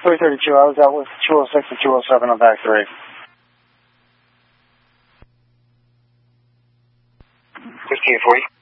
332, I was out with 206 and 207 on back 3. 1540.